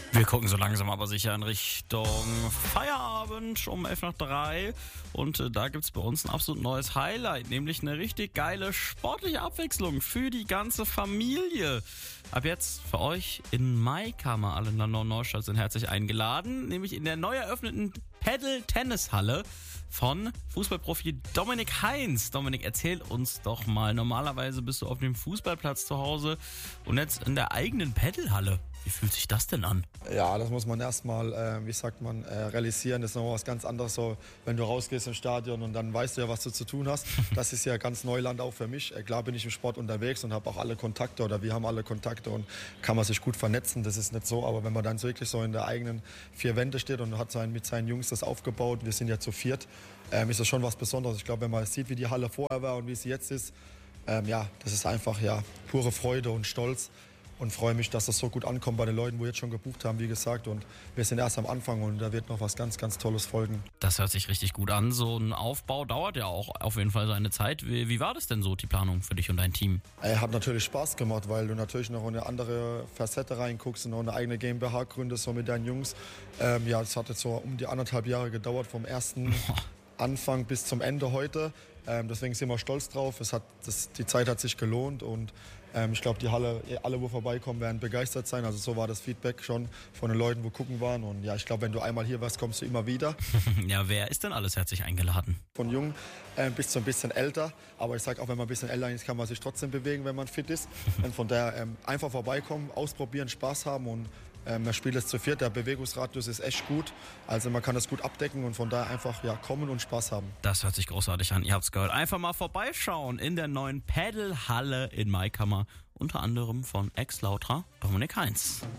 Wir gucken so langsam aber sicher in Richtung Feierabend um 2:11 und da gibt's bei uns ein absolut neues Highlight, nämlich eine richtig geile sportliche Abwechslung für die ganze Familie. Ab jetzt für euch in Maikammer, alle in der Neustadt sind herzlich eingeladen, nämlich in der neu eröffneten Paddle-Tennishalle von Fußballprofi Dominik Heinz. Dominik, erzähl uns doch mal, normalerweise bist du auf dem Fußballplatz zu Hause und jetzt in der eigenen Paddlehalle. Wie fühlt sich das denn an? Ja, das muss man erstmal, realisieren. Das ist noch was ganz anderes, so, wenn du rausgehst im Stadion und dann weißt du ja, was du zu tun hast. Das ist ja ganz Neuland auch für mich. Klar bin ich im Sport unterwegs und habe auch alle Kontakte oder wir haben alle Kontakte und kann man sich gut vernetzen. Das ist nicht so, aber wenn man dann wirklich so in der eigenen vier Wände steht und hat mit seinen Jungs das aufgebaut, wir sind ja zu viert, ist das schon was Besonderes. Ich glaube, wenn man sieht, wie die Halle vorher war und wie sie jetzt ist, das ist einfach pure Freude und Stolz. Und freue mich, dass das so gut ankommt bei den Leuten, wo jetzt schon gebucht haben, wie gesagt. Und wir sind erst am Anfang und da wird noch was ganz, ganz Tolles folgen. Das hört sich richtig gut an. So ein Aufbau dauert ja auch auf jeden Fall seine Zeit. Wie war das denn so, die Planung für dich und dein Team? Hat natürlich Spaß gemacht, weil du natürlich noch in eine andere Facette reinguckst und noch eine eigene GmbH gründest, so mit deinen Jungs. Das hat jetzt so um die 1,5 Jahre gedauert, vom ersten Anfang bis zum Ende heute. Deswegen sind wir stolz drauf. Die Zeit hat sich gelohnt und ich glaube, die Halle, alle, wo vorbeikommen, werden begeistert sein. Also so war das Feedback schon von den Leuten, wo gucken waren. Und ja, ich glaube, wenn du einmal hier warst, kommst du immer wieder. Ja, wer ist denn alles herzlich eingeladen? Von jung bis zu ein bisschen älter. Aber ich sage auch, wenn man ein bisschen älter ist, kann man sich trotzdem bewegen, wenn man fit ist. Und von daher einfach vorbeikommen, ausprobieren, Spaß haben und man spielt es zu viert, der Bewegungsradius ist echt gut, also man kann das gut abdecken und von daher einfach kommen und Spaß haben. Das hört sich großartig an, ihr habt's gehört. Einfach mal vorbeischauen in der neuen Paddlehalle in Maikammer, unter anderem von Ex-Lautra Dominik Heinz.